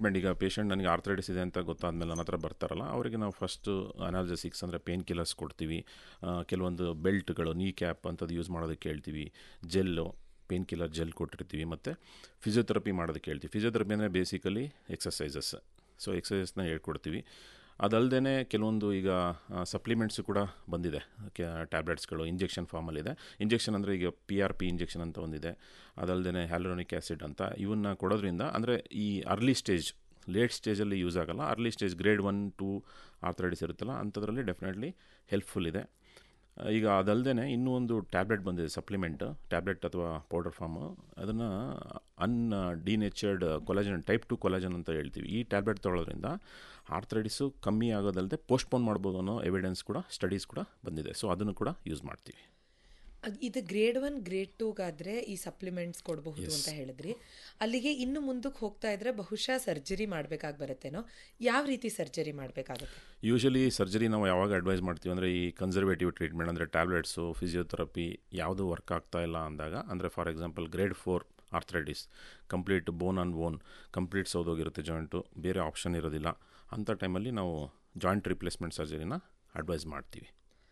Treatment ಈಗ patient ನನಗೆ arthritis ಇದೆ ಅಂತ ಗೊತ್ತಾದ್ಮೇಲೆ ನನ್ನ ಹತ್ರ ಬರ್ತಾರಲ್ಲ ಅವರಿಗೆ ನಾವು ಫಸ್ಟು ಅನಾಲ್ಜೆಸಿಕ್ಸ್ ಅಂದರೆ ಪೇನ್ ಕಿಲ್ಲರ್ಸ್ ಕೊಡ್ತೀವಿ. ಕೆಲವೊಂದು ಬೆಲ್ಟ್ಗಳು ನೀ ಕ್ಯಾಪ್ ಅಂಥದ್ದು ಯೂಸ್ ಮಾಡೋದಕ್ಕೆ ಹೇಳ್ತೀವಿ. ಜೆಲ್ಲು ಪೇನ್ ಕಿಲ್ಲರ್ ಜೆಲ್ ಕೊಟ್ಟಿರ್ತೀವಿ. ಮತ್ತು ಫಿಸಿಯೋಥೆರಪಿ ಮಾಡೋದಕ್ಕೆ ಹೇಳ್ತೀವಿ. ಫಿಸಿಯೋಥೆರಪಿ ಅಂದರೆ ಬೇಸಿಕಲಿ ಎಕ್ಸಸೈಸಸ್. ಸೊ ಎಕ್ಸಸೈಸ್ನ ಹೇಳ್ಕೊಡ್ತೀವಿ. ಅದಲ್ಲದೆ ಕೆಲವೊಂದು ಈಗ ಸಪ್ಲಿಮೆಂಟ್ಸು ಕೂಡ ಬಂದಿದೆ, ಟ್ಯಾಬ್ಲೆಟ್ಸ್ಗಳು ಇಂಜೆಕ್ಷನ್ ಫಾರ್ಮಲ್ಲಿದೆ. ಇಂಜೆಕ್ಷನ್ ಅಂದರೆ ಈಗ PRP ಇಂಜೆಕ್ಷನ್ ಅಂತ ಒಂದಿದೆ. ಅದಲ್ಲದೆ ಹ್ಯಾಲುರೋನಿಕ್ ಆ್ಯಸಿಡ್ ಅಂತ ಇವನ್ನ ಕೊಡೋದ್ರಿಂದ ಅಂದರೆ ಈ ಅರ್ಲಿ ಸ್ಟೇಜ್, ಲೇಟ್ ಸ್ಟೇಜಲ್ಲಿ ಯೂಸ್ ಆಗೋಲ್ಲ. ಅರ್ಲಿ ಸ್ಟೇಜ್ ಗ್ರೇಡ್ 1, 2 ಆರ್ಥರೈಟಿಸ್ ಇರುತ್ತಲ್ಲ ಅಂಥದ್ರಲ್ಲಿ ಡೆಫಿನೆಟ್ಲಿ ಹೆಲ್ಪ್ಫುಲ್ ಇದೆ. ಈಗ ಅದಲ್ಲದೆ ಇನ್ನೂ ಒಂದು ಟ್ಯಾಬ್ಲೆಟ್ ಬಂದಿದೆ, ಸಪ್ಲಿಮೆಂಟ್ ಟ್ಯಾಬ್ಲೆಟ್ ಅಥವಾ ಪೌಡರ್ ಫಾರ್ಮು. ಅದನ್ನು ಡಿನೇಚರ್ಡ್ ಕೊಲಾಜನ್, ಟೈಪ್ 2 ಕೊಲಾಜನ್ ಅಂತ ಹೇಳ್ತೀವಿ. ಈ ಟ್ಯಾಬ್ಲೆಟ್ ತೊಗೊಳೋದ್ರಿಂದ ಆರ್ಥರೈಟಿಸು ಕಮ್ಮಿ ಆಗೋದಲ್ಲದೆ ಪೋಸ್ಟ್ಪೋನ್ ಮಾಡ್ಬೋದು ಅನ್ನೋ ಎವಿಡೆನ್ಸ್ ಕೂಡ, ಸ್ಟಡೀಸ್ ಕೂಡ ಬಂದಿದೆ. ಸೊ ಅದನ್ನು ಕೂಡ ಯೂಸ್ ಮಾಡ್ತೀವಿ. ಇದು ಗ್ರೇಡ್ 1 ಗ್ರೇಡ್ 2ಗಾದರೆ ಈ ಸಪ್ಲಿಮೆಂಟ್ಸ್ ಕೊಡಬಹುದು ಅಂತ ಹೇಳಿದ್ರಿ. ಅಲ್ಲಿಗೆ ಇನ್ನು ಮುಂದಕ್ಕೆ ಹೋಗ್ತಾ ಇದ್ರೆ ಬಹುಶಃ ಸರ್ಜರಿ ಮಾಡಬೇಕಾಗಿ ಬರುತ್ತೇನೋ? ಯಾವ ರೀತಿ ಸರ್ಜರಿ ಮಾಡಬೇಕಾಗುತ್ತೆ? ಯೂಶಲಿ ಸರ್ಜರಿ ನಾವು ಯಾವಾಗ ಅಡ್ವೈಸ್ ಮಾಡ್ತೀವಿ ಅಂದರೆ ಈ ಕನ್ಸರ್ವೇಟಿವ್ ಟ್ರೀಟ್ಮೆಂಟ್ ಅಂದರೆ ಟ್ಯಾಬ್ಲೆಟ್ಸು, ಫಿಸಿಯೋಥೆರಪಿ ಯಾವುದು ವರ್ಕ್ ಆಗ್ತಾ ಇಲ್ಲ ಅಂದಾಗ, ಅಂದರೆ for example grade 4 arthritis, complete bone on bone, complete ಸೌದೋಗಿರುತ್ತೆ joint, ಬೇರೆ ಆಪ್ಷನ್ ಇರೋದಿಲ್ಲ. ಅಂಥ ಟೈಮಲ್ಲಿ ನಾವು ಜಾಯಿಂಟ್ ರಿಪ್ಲೇಸ್ಮೆಂಟ್ ಸರ್ಜರಿನ ಅಡ್ವೈಸ್ ಮಾಡ್ತೀವಿ.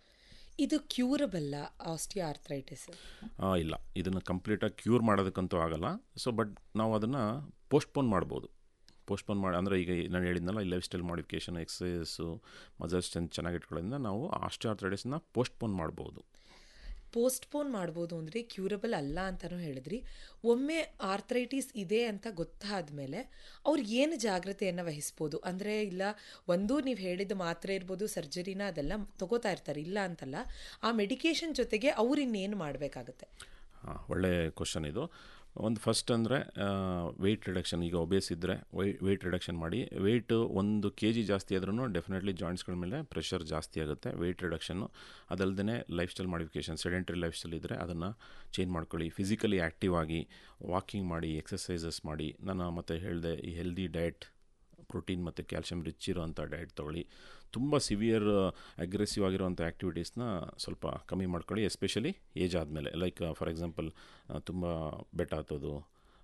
ಇದು ಕ್ಯೂರಬಲ್ಲ ಆಸ್ಟಿಯೋ ಆರ್ಥರೈಟಿಸ್? ಇಲ್ಲ, ಇದನ್ನು ಕಂಪ್ಲೀಟಾಗಿ ಕ್ಯೂರ್ ಮಾಡೋದಕ್ಕಂತೂ ಆಗಲ್ಲ. ಸೊ ಬಟ್ ನಾವು ಅದನ್ನು ಪೋಸ್ಟ್ಪೋನ್ ಮಾಡ್ಬೋದು. ಪೋಸ್ಟ್ಪೋನ್ ಮಾಡಿ ಅಂದರೆ ಈಗ ನಾನು ಹೇಳಿದ್ನಲ್ಲ, ಈ life style modification, exercise, muscle strength ಚೆನ್ನಾಗಿಟ್ಕೊಳ್ಳೋದ್ರಿಂದ ನಾವು ಆಸ್ಟಿಯೋ ಆರ್ಥರೈಟಿಸ್ನ ಪೋಸ್ಟ್ಪೋನ್ ಮಾಡ್ಬೋದು. ಪೋಸ್ಟ್ಪೋನ್ ಮಾಡ್ಬೋದು ಅಂದರೆ ಕ್ಯೂರಬಲ್ ಅಲ್ಲ ಅಂತಲೂ ಹೇಳಿದ್ರಿ. ಒಮ್ಮೆ ಆರ್ಥರೈಟಿಸ್ ಇದೆ ಅಂತ ಗೊತ್ತಾದ ಮೇಲೆ ಅವ್ರು ಏನು ಜಾಗ್ರತೆಯನ್ನು ವಹಿಸ್ಬೋದು? ಅಂದರೆ ಇಲ್ಲ, ಒಂದು ನೀವು ಹೇಳಿದ ಮಾತ್ರೆ ಇರ್ಬೋದು, ಸರ್ಜರಿನ ಅದೆಲ್ಲ ತಗೋತಾ ಇರ್ತಾರೆ, ಇಲ್ಲ ಅಂತಲ್ಲ. ಆ ಮೆಡಿಕೇಷನ್ ಜೊತೆಗೆ ಅವ್ರು ಇನ್ನೇನು ಮಾಡಬೇಕಾಗತ್ತೆ? ಒಳ್ಳೆ ಕ್ವಶನ್ ಇದು. ಒಂದು ಫಸ್ಟ್ ಅಂದರೆ ವೆಯ್ಟ್ ರಿಡಕ್ಷನ್. ಈಗ ಒಬೇಸ್ ಇದ್ದರೆ ವೆಯ್ಟ್ ರಿಡಕ್ಷನ್ ಮಾಡಿ. ವೆಯ್ಟ್ 1 kg ಜಾಸ್ತಿ ಆದ್ರೂ ಡೆಫಿನೆಟ್ಲಿ ಜಾಯಿಂಟ್ಸ್ಗಳ ಮೇಲೆ ಪ್ರೆಷರ್ ಜಾಸ್ತಿ ಆಗುತ್ತೆ. Weight reduction. ಅದಲ್ಲದೆ life style modification, sedentary life style ಇದ್ದರೆ ಅದನ್ನು ಚೇಂಜ್ ಮಾಡ್ಕೊಳ್ಳಿ. ಫಿಸಿಕಲಿ ಆ್ಯಕ್ಟಿವ್ ಆಗಿ ವಾಕಿಂಗ್ ಮಾಡಿ, ಎಕ್ಸಸೈಸಸ್ ಮಾಡಿ. ನಾನು ಮತ್ತೆ ಹೇಳಿದೆ, ಈ ಹೆಲ್ದಿ ಡಯಟ್, ಪ್ರೋಟೀನ್ ಮತ್ತು ಕ್ಯಾಲ್ಶಿಯಂ ರಿಚ್ ಇರೋವಂಥ ಡಯಟ್ ತೊಗೊಳ್ಳಿ. ತುಂಬ ಸಿವಿಯರ್ ಅಗ್ರೆಸಿವ್ ಆಗಿರೋವಂಥ ಆ್ಯಕ್ಟಿವಿಟೀಸ್ನ ಸ್ವಲ್ಪ ಕಮ್ಮಿ ಮಾಡ್ಕೊಳ್ಳಿ, ಎಸ್ಪೆಷಲಿ ಏಜ್ ಆದಮೇಲೆ. ಲೈಕ್ ಫಾರ್ ಎಕ್ಸಾಂಪಲ್ ತುಂಬ ಬೆಟ್ ಹತ್ತೋದು,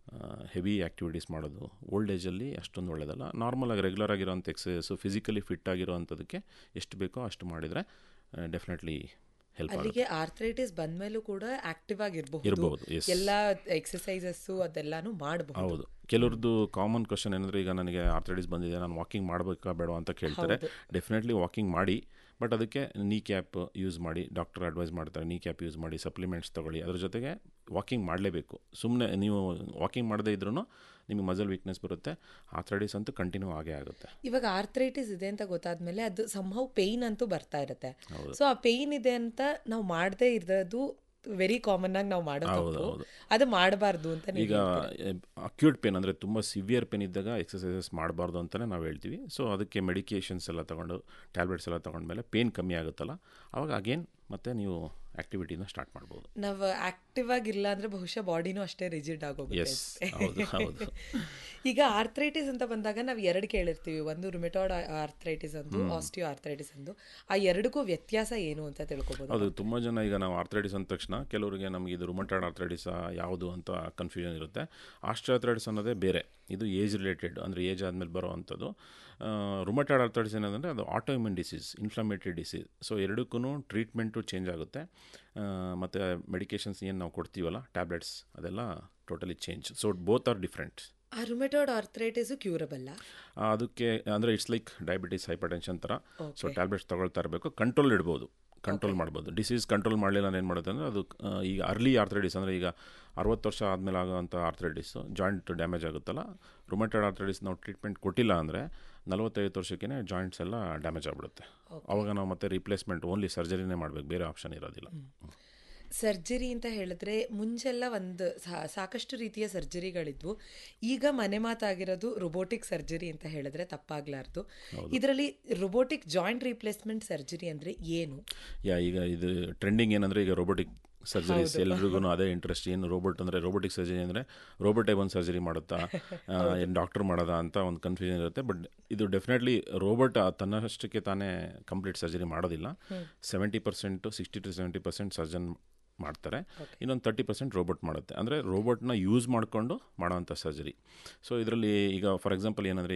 ಹೆವಿ ಆ್ಯಕ್ಟಿವಿಟೀಸ್ ಮಾಡೋದು ಓಲ್ಡ್ ಏಜಲ್ಲಿ ಅಷ್ಟೊಂದು ಒಳ್ಳೆಯದಲ್ಲ. ನಾರ್ಮಲಾಗಿ ರೆಗ್ಯುಲರ್ ಆಗಿರೋವಂಥ ಎಕ್ಸಸೈಸು, ಫಿಸಿಕಲಿ ಫಿಟ್ ಆಗಿರೋವಂಥದ್ದಕ್ಕೆ ಎಷ್ಟು ಬೇಕೋ ಅಷ್ಟು ಮಾಡಿದರೆ ಡೆಫಿನೆಟ್ಲಿ ಹೆಲ್ಪ್ ಆಗುತ್ತೆ. ಅಲ್ಲಿಗೆ ಆರ್ಥರೈಟಿಸ್ ಬಂದಮೇಲೂ ಕೂಡ ಆಕ್ಟಿವ್ ಆಗಿರಬಹುದು, ಎಲ್ಲ ಎಕ್ಸಸೈಸಸ್ಸು ಅದೆಲ್ಲಾನು ಮಾಡಬಹುದು. ಹೌದು. ಕೆಲವ್ರದ್ದು ಕಾಮನ್ ಕ್ವಶನ್ ಏನಂದರೆ, ಈಗ ನನಗೆ ಆರ್ಥರೈಟಿಸ್ ಬಂದಿದೆ, ನಾನು ವಾಕಿಂಗ್ ಮಾಡಬೇಕಾ ಬೇಡ ಅಂತ ಕೇಳ್ತಾರೆ. ಡೆಫಿನೆಟ್ಲಿ ವಾಕಿಂಗ್ ಮಾಡಿ, ಬಟ್ ಅದಕ್ಕೆ ನೀ ಕ್ಯಾಪ್ ಯೂಸ್ ಮಾಡಿ. ಡಾಕ್ಟರ್ ಅಡ್ವೈಸ್ ಮಾಡ್ತಾರೆ, ನೀ ಕ್ಯಾಪ್ ಯೂಸ್ ಮಾಡಿ, ಸಪ್ಲಿಮೆಂಟ್ಸ್ ತೊಗೊಳ್ಳಿ. ಅದ್ರ ಜೊತೆಗೆ ವಾಕಿಂಗ್ ಮಾಡಲೇಬೇಕು. ಸುಮ್ಮನೆ ನೀವು ವಾಕಿಂಗ್ ಮಾಡದೇ ಇದ್ರೂ ನಿಮಗೆ ಮಸಲ್ ವೀಕ್ನೆಸ್ ಬರುತ್ತೆ. ಆರ್ಥರೈಟಿಸ್ ಅಂತೂ ಕಂಟಿನ್ಯೂ ಆಗೇ ಆಗುತ್ತೆ. ಇವಾಗ ಆರ್ಥರೈಟಿಸ್ ಇದೆ ಅಂತ ಗೊತ್ತಾದ್ಮೇಲೆ ಅದು ಸಂಭವ ಪೇಯ್ನ್ ಅಂತೂ ಬರ್ತಾ ಇರುತ್ತೆ. ಸೊ ಆ ಪೇಯ್ನ್ ಇದೆ ಅಂತ ನಾವು ಮಾಡದೇ ಇರೋದು ವೆರಿ ಕಾಮನ್ ಆಗಿ ನಾವು ಮಾಡೋದು, ಅದು ಮಾಡಬಾರ್ದು ಅಂತ. ಈಗ ಅಕ್ಯೂಟ್ ಪೇನ್ ಅಂದರೆ ತುಂಬ ಸಿವಿಯರ್ ಪೇನ್ ಇದ್ದಾಗ ಎಕ್ಸಸೈಸಸ್ ಮಾಡಬಾರ್ದು ಅಂತಲೇ ನಾವು ಹೇಳ್ತೀವಿ. ಸೊ ಅದಕ್ಕೆ ಮೆಡಿಕೇಷನ್ಸ್ ಎಲ್ಲ ತೊಗೊಂಡು, ಟ್ಯಾಬ್ಲೆಟ್ಸ್ ಎಲ್ಲ ತೊಗೊಂಡ್ಮೇಲೆ ಪೇನ್ ಕಮ್ಮಿ ಆಗುತ್ತಲ್ಲ, ಆವಾಗ ಅಗೇನ್ ಮತ್ತೆ ನೀವು ಆ್ಯಕ್ಟಿವಿಟಿನ ಸ್ಟಾರ್ಟ್ ಮಾಡ್ಬೋದು. ನಾವು ಆ್ಯಕ್ಟಿವ್ ಆಗಿಲ್ಲ ಅಂದರೆ ಬಹುಶಃ ಬಾಡಿನೂ ಅಷ್ಟೇ ರಿಜಿಡ್ ಆಗೋಗುತ್ತೆ. ಹೌದು. ಈಗ ಆರ್ಥರೈಟಿಸ್ ಅಂತ ಬಂದಾಗ ನಾವು 2 ಕೇಳಿರ್ತೀವಿ, ಒಂದು ರುಮೆಟಾಯ್ಡ್ ಆರ್ಥರೈಟಿಸ್ ಅಂದು, ಆಸ್ಟಿಯೋ ಆರ್ಥರೈಟಿಸ್ ಅಂದು. ಆ ಎರಡಕ್ಕೂ ವ್ಯತ್ಯಾಸ ಏನು ಅಂತ ತಿಳ್ಕೊಬೋದು? ಅದು ತುಂಬ ಜನ, ಈಗ ನಾವು ಆರ್ಥರೈಟಿಸ್ ಅಂದ ತಕ್ಷಣ ಕೆಲವರಿಗೆ ನಮಗೆ ಇದು ರುಮೆಟಾಯ್ಡ್ ಆರ್ಥರೈಟಿಸ್ ಯಾವುದು ಅಂತ ಕನ್ಫ್ಯೂಷನ್ ಇರುತ್ತೆ. ಆಸ್ಟಿಯೋ ಆರ್ಥರೈಟಿಸ್ ಅನ್ನೋದೇ ಬೇರೆ. ಇದು ಏಜ್ ರಿಲೇಟೆಡ್, ಅಂದರೆ ಏಜ್ ಆದಮೇಲೆ ಬರೋ ಅಂಥದ್ದು. ರುಮೆಟಾಯ್ಡ್ ಆರ್ಥರೈಟಿಸ್ ಏನಂದರೆ ಅದು autoimmune disease, inflammatory disease. So ಎರಡಕ್ಕೂ ಟ್ರೀಟ್ಮೆಂಟು ಚೇಂಜ್ ಆಗುತ್ತೆ. ಮತ್ತು ಮೆಡಿಕೇಷನ್ಸ್ ಏನು ನಾವು ಕೊಡ್ತೀವಲ್ಲ, ಟ್ಯಾಬ್ಲೆಟ್ಸ್, ಅದೆಲ್ಲ totally change. So both are different. ಆ ರುಮೆಟಾಯ್ಡ್ ಆರ್ಥರೈಟಿಸ್ ಕ್ಯೂರಬಲ್ಲ? ಅದಕ್ಕೆ ಅಂದರೆ ಇಟ್ಸ್ ಲೈಕ್ ಡಯಾಬಿಟಿಸ್, ಹೈಪರ್ಟೆನ್ಷನ್ ಥರ. ಸೊ ಟ್ಯಾಬ್ಲೆಟ್ಸ್ ತೊಗೊಳ್ತಾ ಇರಬೇಕು, ಕಂಟ್ರೋಲ್ ಇಡ್ಬೋದು, ಕಂಟ್ರೋಲ್ ಮಾಡ್ಬೋದು. ಡಿಸೀಸ್ ಕಂಟ್ರೋಲ್ ಮಾಡಲಿಲ್ಲ ಏನು ಮಾಡುತ್ತೆ ಅಂದರೆ ಅದು ಈಗ ಅರ್ಲಿ ಆರ್ಥರೈಟಿಸ್ ಅಂದರೆ ಈಗ 60 ವರ್ಷ ಆದಮೇಲೆ ಆಗೋವಂಥ ಆರ್ಥರೈಟಿಸು, ಜಾಯಿಂಟ್ ಡ್ಯಾಮೇಜ್ ಆಗುತ್ತಲ್ಲ. ರುಮೆಟಾಯ್ಡ್ ಆರ್ಥರೈಟಿಸ್ ನಾವು ಟ್ರೀಟ್ಮೆಂಟ್ ಕೊಟ್ಟಿಲ್ಲ ಅಂದರೆ 40-50 ವರ್ಷಕ್ಕೇ ಜಾಯಿಂಟ್ಸ್ ಎಲ್ಲ ಡ್ಯಾಮೇಜ್ ಆಗಿಬಿಡುತ್ತೆ. ಆವಾಗ ನಾವು ಮತ್ತೆ ರಿಪ್ಲೇಸ್ಮೆಂಟ್ ಓನ್ಲಿ ಸರ್ಜರಿನೇ ಮಾಡಬೇಕು, ಬೇರೆ ಆಪ್ಷನ್ ಇರೋದಿಲ್ಲ. ಸರ್ಜರಿ ಅಂತ ಹೇಳಿದ್ರೆ ಮುಂಚೆಲ್ಲ ಒಂದು ಸಾಕಷ್ಟು ರೀತಿಯ ಸರ್ಜರಿಗಳಿದ್ವು. ಈಗ ಮನೆ ಮಾತಾಗಿರೋದು ರೊಬೋಟಿಕ್ ಸರ್ಜರಿ ಅಂತ ಹೇಳಿದ್ರೆ ತಪ್ಪಾಗ್ಲಾರ್ದು. ಇದರಲ್ಲಿ ರೊಬೋಟಿಕ್ ಜಾಯಿಂಟ್ ರಿಪ್ಲೇಸ್ಮೆಂಟ್ ಸರ್ಜರಿ ಅಂದರೆ ಏನು? ಈಗ ಇದು ಟ್ರೆಂಡಿಂಗ್ ಏನಂದರೆ, ಈಗ ರೊಬೋಟಿಕ್ ಸರ್ಜರೀಸ್ ಎಲ್ರಿಗೂ ಅದೇ ಇಂಟ್ರೆಸ್ಟ್. ಏನು ರೋಬೋಟ್ ಅಂದರೆ, ರೋಬೋಟಿಕ್ ಸರ್ಜರಿ ಅಂದರೆ ರೋಬೋಟೇ ಒಂದು ಸರ್ಜರಿ ಮಾಡುತ್ತಾ, ಏನು ಡಾಕ್ಟರ್ ಮಾಡೋದಾ ಅಂತ ಒಂದು ಕನ್ಫ್ಯೂಷನ್ ಇರುತ್ತೆ. ಬಟ್ ಇದು ಡೆಫಿನೆಟ್ಲಿ ರೋಬೋಟ್ ತನ್ನಷ್ಟಕ್ಕೆ ತಾನೇ ಕಂಪ್ಲೀಟ್ ಸರ್ಜರಿ ಮಾಡೋದಿಲ್ಲ. 70%, 60-70% ಸರ್ಜನ್ ಮಾಡ್ತಾರೆ. ಇನ್ನೊಂದು 30% ರೋಬೋಟ್ ಮಾಡುತ್ತೆ. ಅಂದರೆ ರೋಬೋಟ್ನ ಯೂಸ್ ಮಾಡಿಕೊಂಡು ಮಾಡೋವಂಥ ಸರ್ಜರಿ. ಸೊ ಇದರಲ್ಲಿ ಈಗ ಫಾರ್ ಎಕ್ಸಾಂಪಲ್ ಏನಂದರೆ,